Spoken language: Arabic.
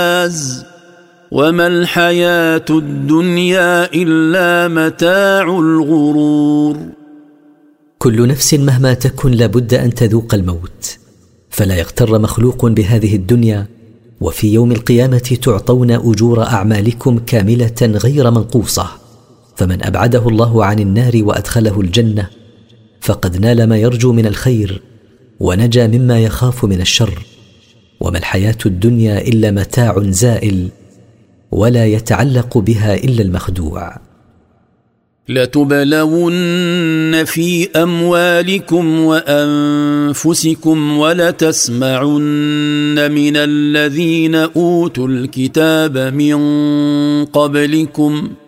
وما الحياة الدنيا إلا متاع الغرور. كل نفس مهما تكن لابد أن تذوق الموت، فلا يغتر مخلوق بهذه الدنيا، وفي يوم القيامة تعطون أجور أعمالكم كاملة غير منقوصة، فمن أبعده الله عن النار وأدخله الجنة فقد نال ما يرجو من الخير ونجا مما يخاف من الشر. وما الحياة الدنيا إلا متاع زائل، ولا يتعلق بها إلا المخدوع. لتبلون في أموالكم وأنفسكم ولتسمعن من الذين أوتوا الكتاب من قبلكم